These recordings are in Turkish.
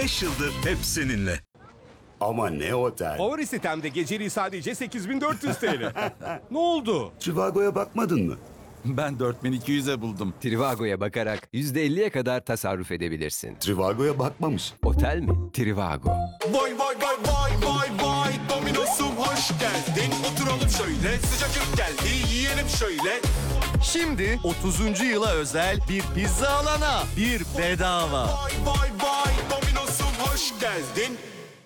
5 yıldır hep seninle. Ama ne otel? Favori sitemde geceliği sadece 8400 TL. Ne oldu? Trivago'ya bakmadın mı? Ben 4200'e buldum. Trivago'ya bakarak %50'ye kadar tasarruf edebilirsin. Trivago'ya bakmamış. Otel mi? Trivago. Vay vay vay vay vay vay Domino'sum hoş geldin. Oturalım şöyle sıcacık geldi yiyelim şöyle. Şimdi 30. yıla özel bir pizza alana bir bedava. Vay vay vay Domino'sum hoş geldin.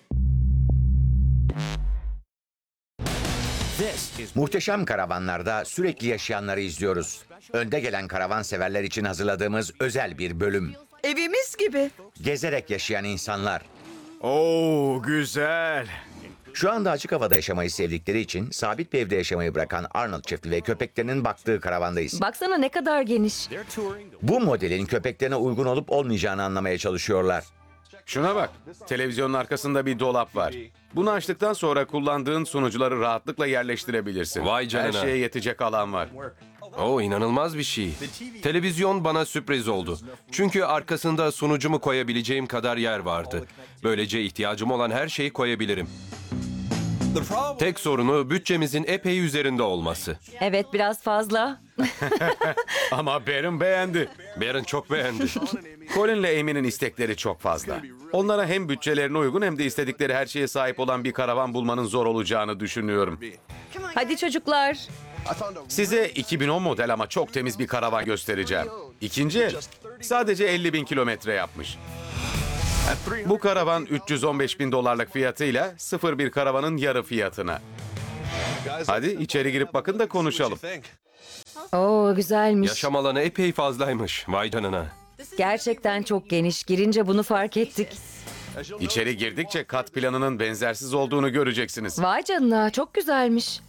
Muhteşem karavanlarda sürekli yaşayanları izliyoruz. Önde gelen karavan severler için hazırladığımız özel bir bölüm. Evimiz gibi. Gezerek yaşayan insanlar. Oo güzel. Şu anda açık havada yaşamayı sevdikleri için sabit bir evde yaşamayı bırakan Arnold çifti ve köpeklerinin baktığı karavandayız. Baksana ne kadar geniş. Bu modelin köpeklerine uygun olup olmayacağını anlamaya çalışıyorlar. Şuna bak, televizyonun arkasında bir dolap var. Bunu açtıktan sonra kullandığın sunucuları rahatlıkla yerleştirebilirsin. Vay canına. Her şeye yetecek alan var. O inanılmaz bir şey. Televizyon bana sürpriz oldu. Çünkü arkasında sunucumu koyabileceğim kadar yer vardı. Böylece ihtiyacım olan her şeyi koyabilirim. Tek sorunu bütçemizin epey üzerinde olması. Evet biraz fazla. Ama Baron beğendi. Baron çok beğendi. Colin'le Amy'nin istekleri çok fazla. Onlara hem bütçelerine uygun hem de istedikleri her şeye sahip olan bir karavan bulmanın zor olacağını düşünüyorum. Hadi çocuklar. Size 2010 model ama çok temiz bir karavan göstereceğim. İkinci el, sadece 50.000 kilometre yapmış. Bu karavan 315.000 dolarlık fiyatıyla sıfır bir karavanın yarı fiyatına. Hadi içeri girip bakın da konuşalım. Oo güzelmiş. Yaşam alanı epey fazlaymış. Vay canına. Gerçekten çok geniş. Girince bunu fark ettik. İçeri girdikçe kat planının benzersiz olduğunu göreceksiniz. Vay canına çok güzelmiş.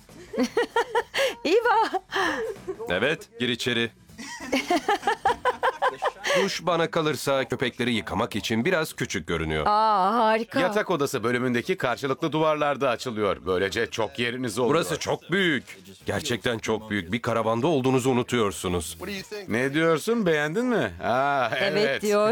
İva. Evet, gir içeri. Duş bana kalırsa köpekleri yıkamak için biraz küçük görünüyor. Aa harika. Yatak odası bölümündeki karşılıklı duvarlarda açılıyor. Böylece çok yeriniz oluyor. Burası çok büyük. Gerçekten çok büyük. Bir karavanda olduğunuzu unutuyorsunuz. Ne diyorsun? Beğendin mi? Aa, Evet diyor.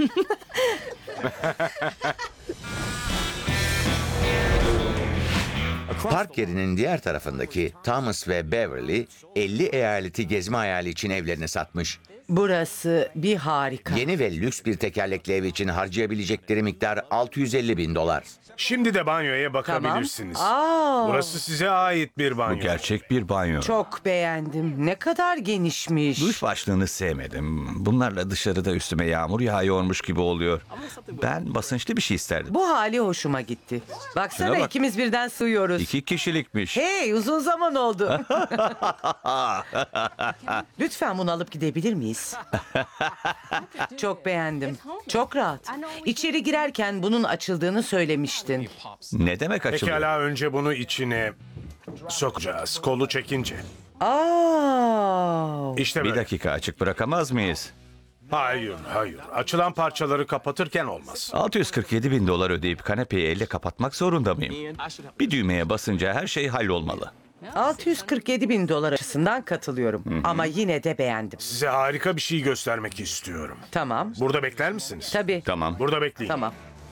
Park yerinin diğer tarafındaki Thomas ve Beverly 50 eyaleti gezme hayali için evlerini satmış. Burası bir harika. Yeni ve lüks bir tekerlekli ev için harcayabilecekleri miktar 650.000 dolar. Şimdi de banyoya bakabilirsiniz. Aa, Burası size ait bir banyo. Gerçek bir banyo. çok beğendim. Ne kadar genişmiş. Duş başlığını sevmedim. Bunlarla dışarıda üstüme yağmur yağıyormuş gibi oluyor. Ben basınçlı bir şey isterdim. Bu hali hoşuma gitti. Baksana Şuna bak. ikimiz birden sığıyoruz. 2 kişilikmiş. Hey uzun zaman oldu. Lütfen bunu alıp gidebilir miyiz? Çok beğendim. Çok rahat. İçeri girerken bunun açıldığını söylemiştin. Ne demek açılıyor? Pekala önce bunu içine sokacağız. Kolu çekince. Aa, İşte Bir böyle. dakika açık bırakamaz mıyız? Hayır, hayır. Açılan parçaları kapatırken olmaz. 647.000 dolar ödeyip kanepeyi elle kapatmak zorunda mıyım? Bir düğmeye basınca her şey hallolmalı. 647.000 dolar açısından katılıyorum. Ama yine de beğendim. Size harika bir şey göstermek istiyorum. Tamam. Burada bekler misiniz? Tabii. Tamam. Burada bekleyin. Tamam.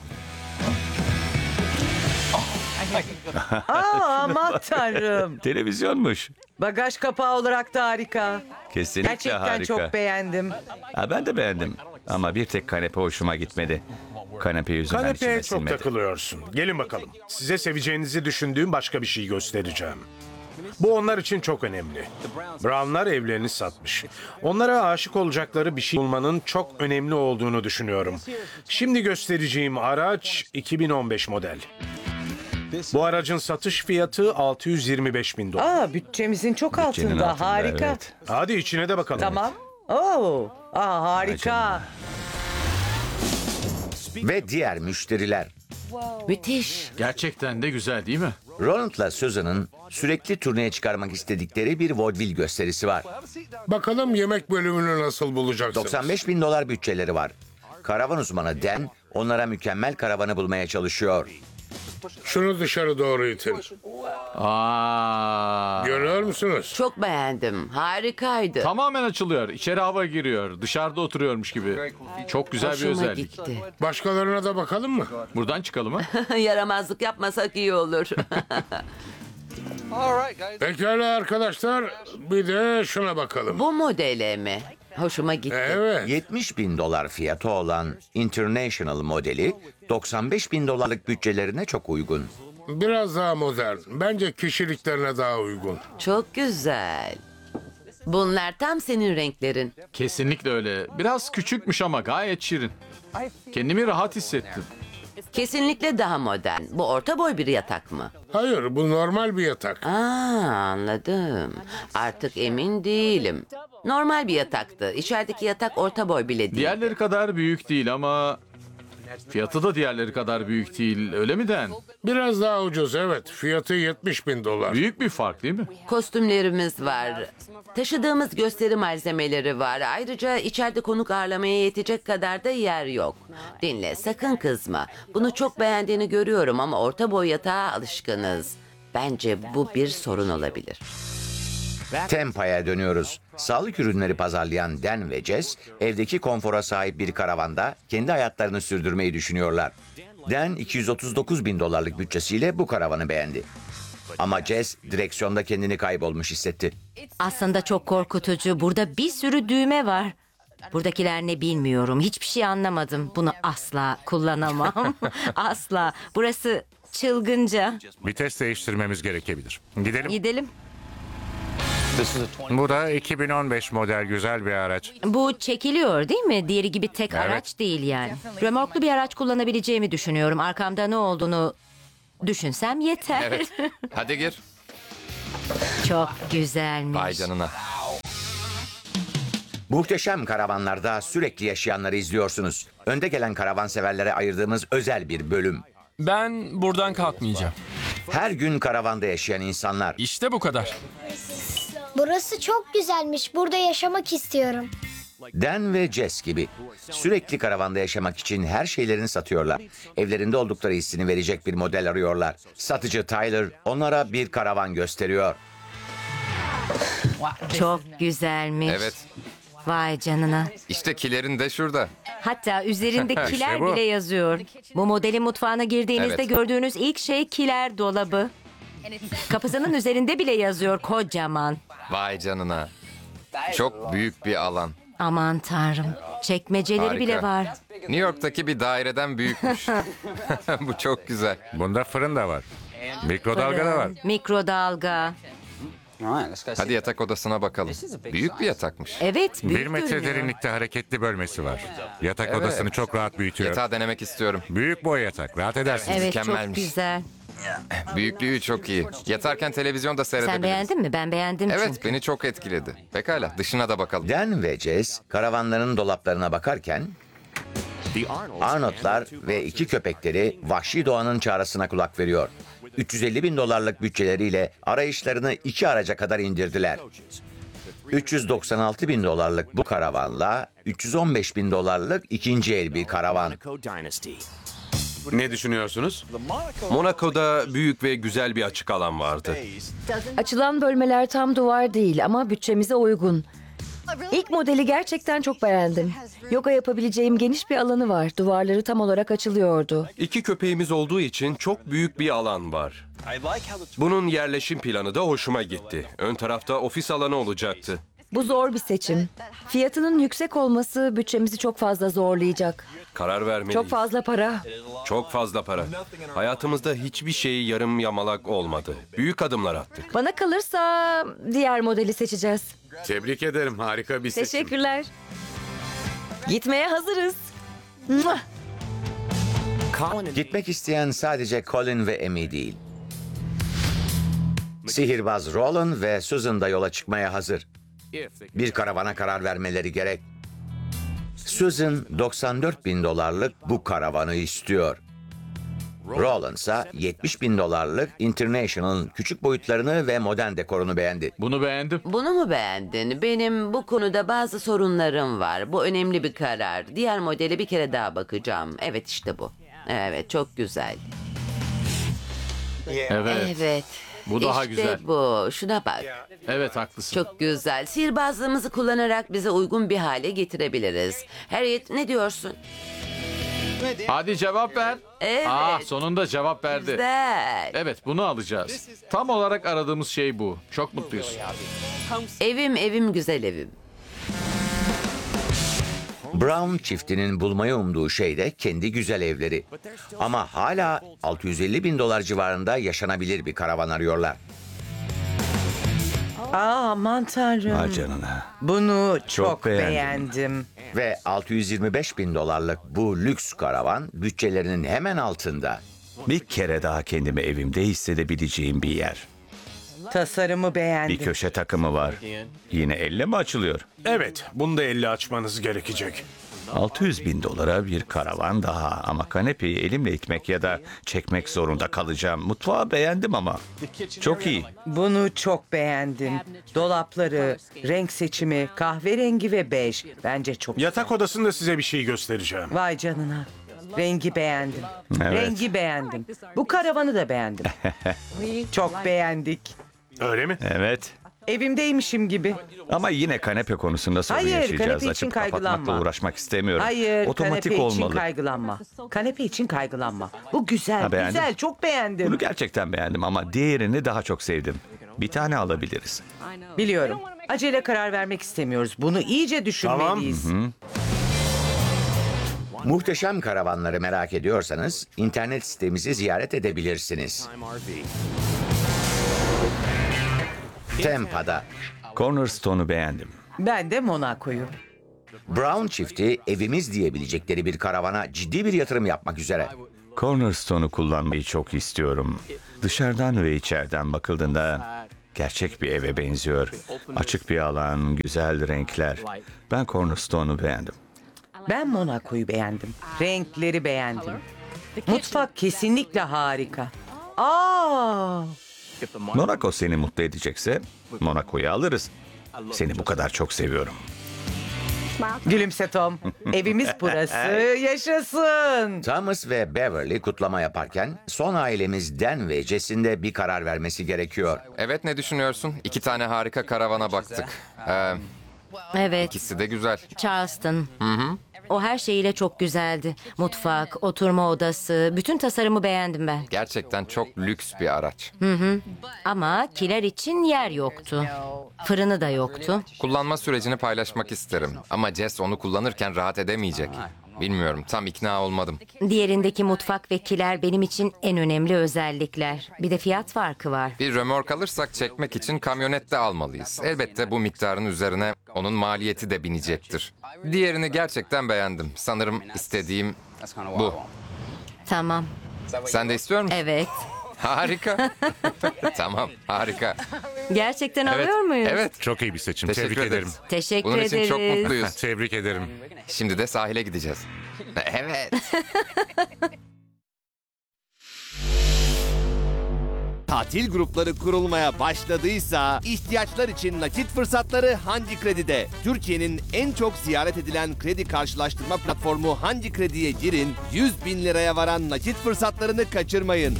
Aa, aman tanrım. Televizyonmuş. Bagaj kapağı olarak da harika. Kesinlikle Gerçekten harika. çok beğendim. Ha, ben de beğendim. Ama bir tek kanepe hoşuma gitmedi. Kanepe yüzünden Kanepeye içime çok sinmedi. takılıyorsun. Gelin bakalım. Size seveceğinizi düşündüğüm başka bir şey göstereceğim. Bu onlar için çok önemli. Brownlar evlerini satmış. Onlara aşık olacakları bir şey bulmanın çok önemli olduğunu düşünüyorum. Şimdi göstereceğim araç 2015 model. Bu aracın satış fiyatı 625.000 dolar. Aa, bütçemizin çok Bütçenin altında. altında, Harika. evet. Hadi içine de bakalım. Tamam. Oo, harika. Ve diğer müşteriler. Müthiş. Gerçekten de güzel değil mi? Ronald'la Susan'ın sürekli turneye çıkarmak istedikleri bir vaudeville gösterisi var. Bakalım yemek bölümünü nasıl bulacaksınız? 95.000 dolar bütçeleri var. Karavan uzmanı Dan onlara mükemmel karavanı bulmaya çalışıyor. Şunu dışarı doğru itin. Aa. Görüyor musunuz? Çok beğendim. Harikaydı. Tamamen açılıyor. İçeri hava giriyor. Dışarıda oturuyormuş gibi. Çok güzel bir Hoşuma özellik. gitti. Başkalarına da bakalım mı? Buradan çıkalım ha. Yaramazlık yapmasak iyi olur. Pekala arkadaşlar. Bir de şuna bakalım. Bu modele mi? Hoşuma gitti. Evet. 70 bin dolar fiyatı olan International modeli 95 bin dolarlık bütçelerine çok uygun. Biraz daha modern. Bence kişiliklerine daha uygun. Çok güzel. Bunlar tam senin renklerin. Kesinlikle öyle. Biraz küçükmüş ama gayet şirin. Kendimi rahat hissettim. Kesinlikle daha modern. Bu orta boy bir yatak mı? Hayır, bu normal bir yatak. Aa, anladım. Artık emin değilim. Normal bir yataktı. İçerideki yatak orta boy bile değil. Diğerleri kadar büyük değil ama fiyatı da diğerleri kadar büyük değil. Öyle mi Den? Biraz daha ucuz, evet. Fiyatı 70 bin dolar. Büyük bir fark değil mi? Kostümlerimiz var. Taşıdığımız gösteri malzemeleri var. Ayrıca içeride konuk ağırlamaya yetecek kadar da yer yok. Dinle, sakın kızma. Bunu çok beğendiğini görüyorum ama orta boy yatağa alışkınız. Bence bu bir sorun olabilir. Tampa'ya dönüyoruz. Sağlık ürünleri pazarlayan Dan ve Jess, evdeki konfora sahip bir karavanda kendi hayatlarını sürdürmeyi düşünüyorlar. Dan 239 bin dolarlık bütçesiyle bu karavanı beğendi. Ama Jess direksiyonda kendini kaybolmuş hissetti. Aslında çok korkutucu. Burada bir sürü düğme var. Buradakiler ne bilmiyorum. Hiçbir şey anlamadım. Bunu asla kullanamam. Asla. Burası çılgınca. Vites değiştirmemiz gerekebilir. Gidelim. Gidelim. Bu da 2015 model güzel bir araç. Bu çekiliyor değil mi? Diğeri gibi tek Evet. araç değil yani. Römorklu bir araç kullanabileceğimi düşünüyorum. Arkamda ne olduğunu düşünsem yeter. Evet. Hadi gir. Çok güzelmiş. Vay canına. Muhteşem karavanlarda sürekli yaşayanları izliyorsunuz. Önde gelen karavan severlere ayırdığımız özel bir bölüm. Ben buradan kalkmayacağım. Her gün karavanda yaşayan insanlar. İşte bu kadar. Burası çok güzelmiş. Burada yaşamak istiyorum. Dan ve Jess gibi sürekli karavanda yaşamak için her şeylerini satıyorlar. Evlerinde oldukları hissini verecek bir model arıyorlar. Satıcı Tyler onlara bir karavan gösteriyor. Çok güzelmiş. Evet. Vay canına. İşte kilerin de şurada. Hatta üzerindekiler İşte bu. bile yazıyor. Bu modelin mutfağına girdiğinizde Evet. gördüğünüz ilk şey kiler dolabı. Kapısının üzerinde bile yazıyor kocaman. Vay canına. Çok büyük bir alan. Aman tanrım. Çekmeceleri Harika. bile var. New York'taki bir daireden büyükmüş. Bu çok güzel. Bunda fırın da var. Mikrodalga da var. Mikrodalga. Hadi yatak odasına bakalım. Büyük bir yatakmış. Evet, büyük 1 metre görünüyor. derinlikte hareketli bölmesi var. Yatak Evet. odasını çok rahat büyütüyor. Yatağı denemek istiyorum. Büyük boy yatak. Rahat edersiniz. Evet, çok Mükemmelmiş. güzel. Büyüklüğü çok iyi. Yatarken televizyon da Sen seyredebiliriz. beğendin mi? Ben beğendim Evet, çünkü. beni çok etkiledi. Pekala, dışına da bakalım. Dan ve Jess karavanların dolaplarına bakarken Arnoldlar ve iki köpekleri vahşi doğanın çağrısına kulak veriyor. 350 bin dolarlık bütçeleriyle arayışlarını 2 araca kadar indirdiler. 396 bin dolarlık bu karavanla 315 bin dolarlık ikinci el bir karavan. Ne düşünüyorsunuz? Monaco'da büyük ve güzel bir açık alan vardı. Açılan bölmeler tam duvar değil ama bütçemize uygun. İlk modeli gerçekten çok beğendim. Yoga yapabileceğim geniş bir alanı var. Duvarları tam olarak açılıyordu. 2 köpeğimiz olduğu için çok büyük bir alan var. Bunun yerleşim planı da hoşuma gitti. Ön tarafta ofis alanı olacaktı. Bu zor bir seçim. Fiyatının yüksek olması bütçemizi çok fazla zorlayacak. Karar vermeliyiz. Çok fazla para. Çok fazla para. Hayatımızda hiçbir şey yarım yamalak olmadı. Büyük adımlar attık. Bana kalırsa diğer modeli seçeceğiz. Tebrik ederim. Harika bir seçim. Teşekkürler. Gitmeye hazırız. Mua! Gitmek isteyen sadece Colin ve Amy değil. Sihirbaz Roland ve Susan da yola çıkmaya hazır. Bir karavana karar vermeleri gerek. Susan 94 bin dolarlık bu karavanı istiyor. Roland ise 70 bin dolarlık International'ın küçük boyutlarını ve modern dekorunu beğendi. Bunu beğendim. Bunu mu beğendin? Benim bu konuda bazı sorunlarım var. Bu önemli bir karar. Diğer modele bir kere daha bakacağım. Evet, işte bu. Evet, çok güzel. Evet. Evet. Bu daha işte güzel. bu. Şuna bak. Evet, haklısın. Çok güzel. Sihirbazlığımızı kullanarak bize uygun bir hale getirebiliriz. Harriet, ne diyorsun? Hadi cevap ver. Evet. Sonunda cevap verdi. Güzel. Evet, bunu alacağız. Tam olarak aradığımız şey bu. Çok mutluyuz. Evim güzel evim. Brown çiftinin bulmayı umduğu şey de kendi güzel evleri. Ama hala 650 bin dolar civarında yaşanabilir bir karavan arıyorlar. Aman tanrım. Ha canına. Bunu çok, Çok beğendim. beğendim. Ve 625 bin dolarlık bu lüks karavan bütçelerinin hemen altında. Bir kere daha kendimi evimde hissedebileceğim bir yer. Tasarımı beğendim. Bir köşe takımı var. Yine elle mi açılıyor? Evet, bunu da elle açmanız gerekecek. 600 bin dolara bir karavan daha ama kanepeyi elimle itmek ya da çekmek zorunda kalacağım. Mutfağı beğendim ama çok iyi. Bunu çok beğendim. Dolapları, renk seçimi, kahverengi ve bej. Bence çok Yatak odasında size bir şey göstereceğim. Vay canına. Rengi beğendim. Evet. Rengi beğendim. Bu karavanı da beğendim. Çok beğendik. Öyle mi? Evet. Evimdeymişim gibi. Ama yine kanepe konusunda sorun Hayır, yaşayacağız. kanepe için Açıp kapatmakla kaygılanma. uğraşmak istemiyorum. Hayır, Otomatik kanepe için olmalı. kaygılanma. Kanepe için kaygılanma. Bu güzel, Ha, beğendin? güzel. Çok beğendim. Bunu gerçekten beğendim ama diğerini daha çok sevdim. Bir tane alabiliriz. Biliyorum. Acele karar vermek istemiyoruz. Bunu iyice düşünmeliyiz. Muhteşem karavanları merak ediyorsanız internet sitemizi ziyaret edebilirsiniz. Tampa'da Cornerstone'u beğendim. Ben de Monaco'yu. Brown çifti evimiz diyebilecekleri bir karavana ciddi bir yatırım yapmak üzere. Cornerstone'u kullanmayı çok istiyorum. Dışarıdan ve içeriden bakıldığında gerçek bir eve benziyor. Açık bir alan, güzel renkler. Ben Cornerstone'u beğendim. Ben Monaco'yu beğendim. Renkleri beğendim. Mutfak kesinlikle harika. Aa! Monaco seni mutlu edecekse Monaco'yu alırız. Seni bu kadar çok seviyorum. Gülümse Tom. Evimiz burası. Yaşasın. Thomas ve Beverly kutlama yaparken son ailemiz Dan ve Jess'in de bir karar vermesi gerekiyor. Evet, ne düşünüyorsun? 2 tane harika karavana baktık. Evet, İkisi de güzel. Charleston. O her şeyiyle çok güzeldi. Mutfak, oturma odası, bütün tasarımı beğendim ben. Gerçekten çok lüks bir araç. Ama kiler için yer yoktu. Fırını da yoktu. Kullanma sürecini paylaşmak isterim. Ama Jess onu kullanırken rahat edemeyecek. Bilmiyorum, tam ikna olmadım. Diğerindeki mutfak ve kiler benim için en önemli özellikler. Bir de fiyat farkı var. Bir römork alırsak çekmek için kamyonet de almalıyız. Elbette bu miktarın üzerine onun maliyeti de binecektir. Diğerini gerçekten beğendim. Sanırım istediğim bu. Tamam. Sen de istiyor musun? Evet. Harika. Tamam, harika. Gerçekten Evet, alıyor muyuz? evet. Çok iyi bir seçim. Teşekkür Tebrik ederim. ederiz. Teşekkür Bunun için çok ederiz. mutluyuz. Tebrik ederim. Şimdi de sahile gideceğiz. Evet. Tatil grupları kurulmaya başladıysa ihtiyaçlar için nakit fırsatları Hanci Kredi'de. Türkiye'nin en çok ziyaret edilen kredi karşılaştırma platformu Hanci Kredi'ye girin, 100 bin liraya varan nakit fırsatlarını kaçırmayın.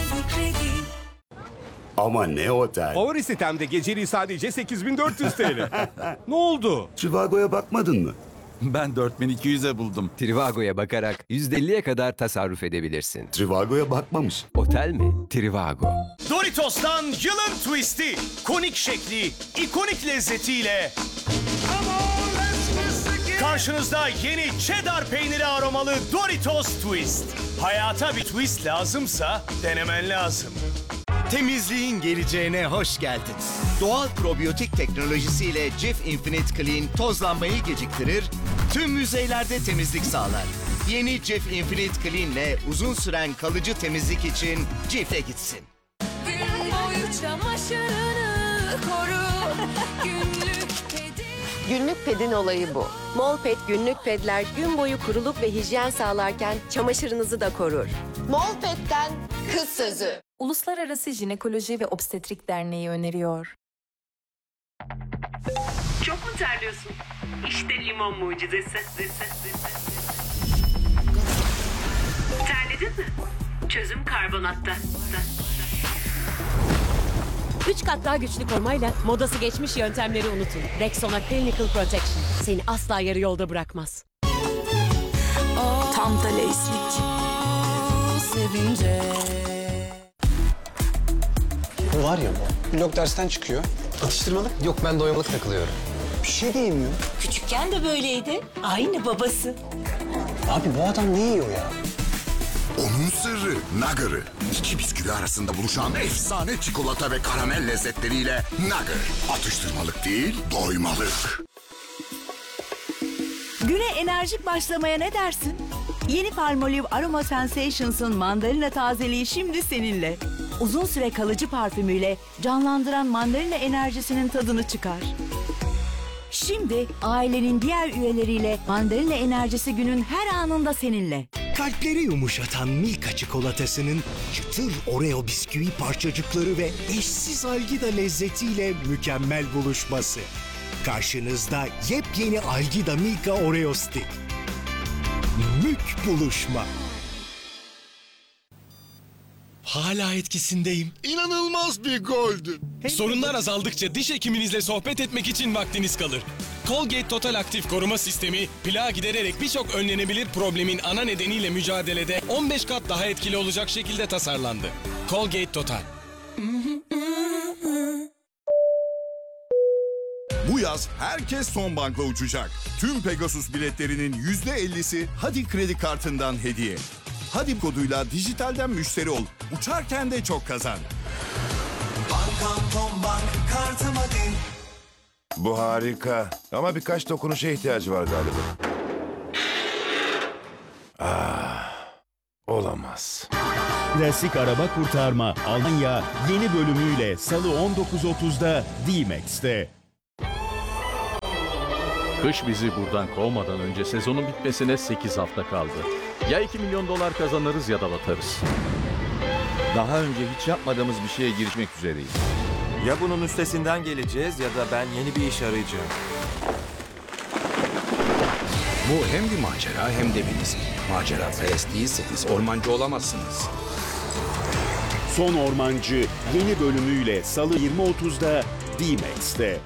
Ama ne otel? Favori sitemde geceliği sadece 8400 TL. Ne oldu? Trivago'ya bakmadın mı? Ben 4200'e buldum. Trivago'ya bakarak %50'ye kadar tasarruf edebilirsin. Trivago'ya bakmamış. Otel mi? Trivago. Doritos'tan yılın twisti, konik şekli, ikonik lezzetiyle karşınızda yeni cheddar peyniri aromalı Doritos Twist. Hayata bir twist lazımsa denemen lazım. Temizliğin geleceğine hoş geldin. Doğal probiyotik teknolojisiyle Cif Infinite Clean tozlanmayı geciktirir, tüm yüzeylerde temizlik sağlar. Yeni Cif Infinite Clean ile uzun süren kalıcı temizlik için Cif'e gitsin. Gün boyu çamaşırını koru. Günlük pedin olayı bu. Molped günlük pedler gün boyu kuruluk ve hijyen sağlarken çamaşırınızı da korur. Molped'den kız sözü. Uluslararası Jinekoloji ve Obstetrik Derneği öneriyor. Çok mu terliyorsun? İşte limon mucizesi. Terledin mi? Çözüm karbonatta. 3 kat daha güçlü korumayla modası geçmiş yöntemleri unutun. Rexona Clinical Protection seni asla yarı yolda bırakmaz. Tam da Leyslik. Sevince. Bu var ya bu. Blok dersten çıkıyor. Atıştırmalık? Yok ben doymalık takılıyorum. Bir şey de yemiyor. Küçükken de böyleydi. Aynı babası. Abi bu adam ne yiyor ya? Onun sırrı Nugger'ı. İki bisküvi arasında buluşan efsane çikolata ve karamel lezzetleriyle Nugger. Atıştırmalık değil, doymalık. Güne enerjik başlamaya ne dersin? Yeni Palmolive Aroma Sensations'ın mandalina tazeliği şimdi seninle. Uzun süre kalıcı parfümüyle canlandıran mandalina enerjisinin tadını çıkar. Şimdi ailenin diğer üyeleriyle mandalina enerjisi günün her anında seninle. Kalpleri yumuşatan Milka çikolatasının çıtır Oreo bisküvi parçacıkları ve eşsiz Algida lezzetiyle mükemmel buluşması. Karşınızda yepyeni Algida Milka Oreo Stick. Mük buluşma. Hala etkisindeyim. İnanılmaz bir goldü. Sorunlar azaldıkça diş hekiminizle sohbet etmek için vaktiniz kalır. Colgate Total Aktif Koruma Sistemi, plağı gidererek birçok önlenebilir problemin ana nedeniyle mücadelede 15 kat daha etkili olacak şekilde tasarlandı. Colgate Total. Bu yaz herkes son bankla uçacak. Tüm Pegasus biletlerinin %50'si Hadi kredi kartından hediye. Hadi koduyla dijitalden müşteri ol. Uçarken de çok kazan. Bankam Tom Bank kartım hadi. Bu harika. Ama birkaç dokunuşa ihtiyacı var galiba. Olamaz. Klasik araba kurtarma Almanya yeni bölümüyle Salı 19.30'da D-Max'te. Kış bizi buradan kovmadan önce sezonun bitmesine 8 hafta kaldı. Ya 2 milyon dolar kazanırız ya da batarız. Daha önce hiç yapmadığımız bir şeye girişmek üzereyiz. Ya bunun üstesinden geleceğiz ya da ben yeni bir iş arayacağım. Bu hem bir macera hem de bir risk. Macera perest değilseniz ormancı olamazsınız. Son Ormancı yeni bölümüyle Salı 20.30'da D-Max'te.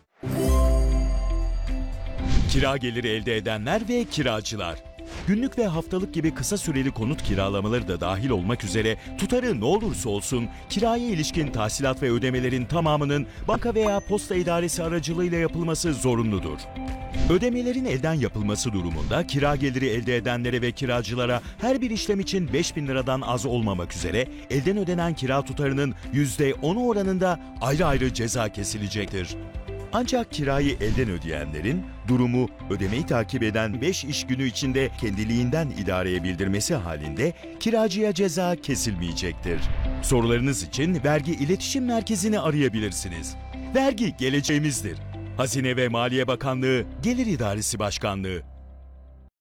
Kira geliri elde edenler ve kiracılar. Günlük ve haftalık gibi kısa süreli konut kiralamaları da dahil olmak üzere tutarı ne olursa olsun kiraya ilişkin tahsilat ve ödemelerin tamamının banka veya posta idaresi aracılığıyla yapılması zorunludur. Ödemelerin elden yapılması durumunda kira geliri elde edenlere ve kiracılara her bir işlem için 5.000 liradan az olmamak üzere elden ödenen kira tutarının %10'u oranında ayrı ayrı ceza kesilecektir. Ancak kirayı elden ödeyenlerin durumu ödemeyi takip eden 5 iş günü içinde kendiliğinden idareye bildirmesi halinde kiracıya ceza kesilmeyecektir. Sorularınız için Vergi İletişim Merkezi'ni arayabilirsiniz. Vergi geleceğimizdir. Hazine ve Maliye Bakanlığı, Gelir İdaresi Başkanlığı.